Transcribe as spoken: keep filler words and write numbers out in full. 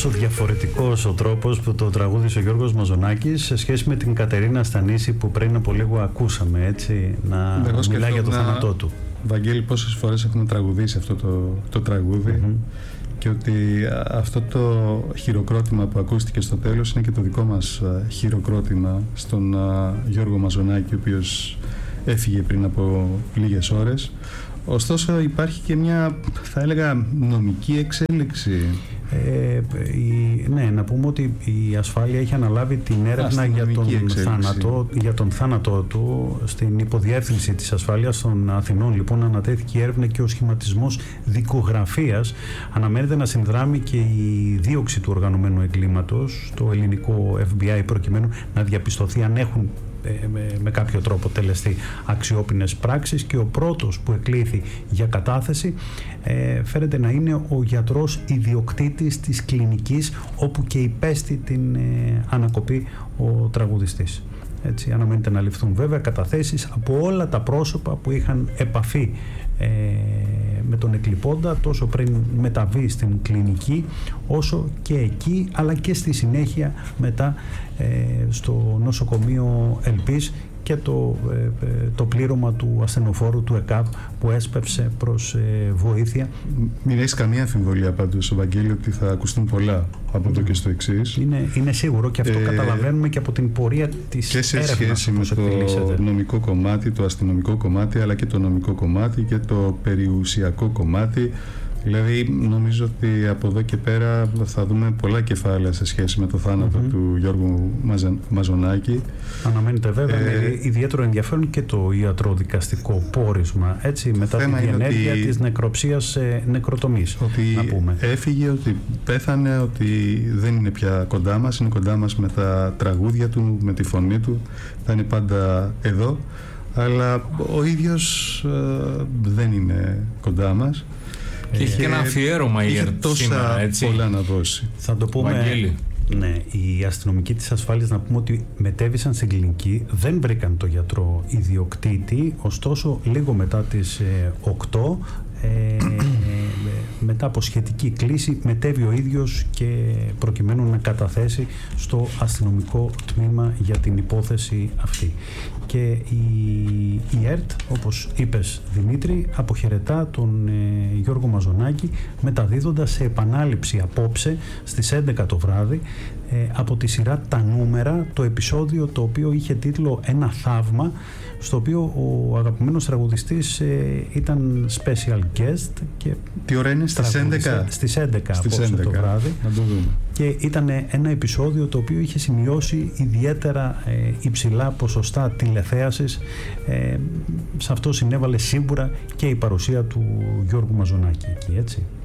πόσο διαφορετικός ο τρόπος που το τραγούδισε ο Γιώργος Μαζονάκης σε σχέση με την Κατερίνα Στανίση που πριν από λίγο ακούσαμε, έτσι, να μιλάει για το θάνατό του. Βαγγέλη, πόσες φορές έχουμε τραγουδήσει αυτό το, το τραγούδι, mm-hmm. και ότι αυτό το χειροκρότημα που ακούστηκε στο τέλος είναι και το δικό μας χειροκρότημα στον Γιώργο Μαζονάκη, ο οποίος έφυγε πριν από λίγες ώρες. Ωστόσο υπάρχει και μια, θα έλεγα, νομική εξέλιξη. Ε, η, ναι, να πούμε ότι η ασφάλεια έχει αναλάβει την έρευνα για τον, θάνατο, για τον θάνατό του στην υποδιεύθυνση της ασφάλειας των Αθηνών. Λοιπόν, ανατέθηκε η έρευνα και ο σχηματισμός δικογραφίας. Αναμένεται να συνδράμει και η δίωξη του οργανωμένου εγκλήματος, το ελληνικό εφ μπι άι, προκειμένου να διαπιστωθεί αν έχουν Με, με κάποιο τρόπο τελεστεί αξιόπινες πράξεις, και ο πρώτος που εκλήθη για κατάθεση ε, φέρεται να είναι ο γιατρός ιδιοκτήτης της κλινικής όπου και υπέστη την ε, ανακοπή ο τραγουδιστής. Έτσι, αναμένεται να ληφθούν βέβαια καταθέσεις από όλα τα πρόσωπα που είχαν επαφή ε, με τον εκλειπώντα, τόσο πριν μεταβεί στην κλινική, όσο και εκεί, αλλά και στη συνέχεια μετά ε, στο νοσοκομείο Ελπής, και το, ε, το πλήρωμα του ασθενοφόρου του ΕΚΑΒ που έσπευσε προς ε, βοήθεια. Μην έχεις καμία αμφιβολία πάντως, Βαγγέλη, ότι θα ακουστούν πολλά από εδώ και στο εξής. Είναι, είναι σίγουρο, και αυτό ε, καταλαβαίνουμε και από την πορεία της έρευνας. Και σε σχέση με το νομικό κομμάτι, το αστυνομικό κομμάτι, αλλά και το νομικό κομμάτι και το περιουσιακό κομμάτι. Δηλαδή, νομίζω ότι από εδώ και πέρα θα δούμε πολλά κεφάλαια σε σχέση με το θάνατο mm-hmm. του Γιώργου Μαζα... Μαζονάκη. Αναμένεται βέβαια ε... με ιδιαίτερο ενδιαφέρον και το ιατροδικαστικό πόρισμα, έτσι, μετά τη διενέργεια ότι... της νεκροψίας ε, νεκροτομής. Ότι να πούμε. Έφυγε, ότι πέθανε, ότι δεν είναι πια κοντά μας, είναι κοντά μας με τα τραγούδια του, με τη φωνή του, θα είναι πάντα εδώ, αλλά ο ίδιος ε, δεν είναι κοντά μας. Και έχει και ένα αφιέρωμα η ΕΡΤ σήμερα, έτσι. Πολλά να δώσει. Θα το πούμε. Βαγγέλη. Ναι, οι αστυνομικοί της ασφάλειας, να πούμε ότι μετέβησαν στην κλινική, δεν βρήκαν το γιατρό ιδιοκτήτη, ωστόσο λίγο μετά τις ε, οκτώ, ε, μετά από σχετική κλίση, μετέβη ο ίδιος και προκειμένου να καταθέσει στο αστυνομικό τμήμα για την υπόθεση αυτή. Και η, η ΕΡΤ, όπως είπες Δημήτρη, αποχαιρετά τον ε, Γιώργο Μαζονάκη, μεταδίδοντας σε επανάληψη απόψε στις έντεκα το βράδυ ε, από τη σειρά «Τα νούμερα» το επεισόδιο το οποίο είχε τίτλο «Ένα θαύμα», στο οποίο ο αγαπημένος τραγουδιστής ε, ήταν special guest. Και τι ώρα είναι, στις έντεκα? Στις έντεκα απόψε το βράδυ. Να το δούμε. Και ήταν ένα επεισόδιο το οποίο είχε σημειώσει ιδιαίτερα ε, υψηλά ποσοστά τηλεθέασης. Ε, σε αυτό συνέβαλε σίγουρα και η παρουσία του Γιώργου Μαζονάκη εκεί, έτσι.